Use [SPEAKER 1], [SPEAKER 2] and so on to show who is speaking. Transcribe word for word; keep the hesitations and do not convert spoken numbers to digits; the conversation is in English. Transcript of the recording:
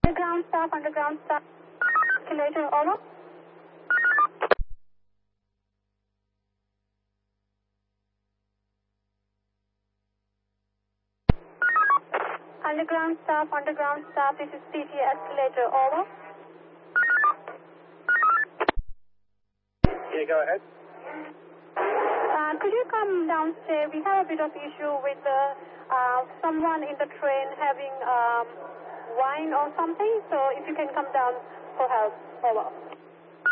[SPEAKER 1] Underground staff, underground staff. Escalator, over. Underground staff, underground staff, this is P T escalator, over.
[SPEAKER 2] Yeah, go ahead.
[SPEAKER 1] Uh, could you come downstairs? We have a bit of issue with uh, uh, someone in the train having um, wine or something, so if you can come down for help, over.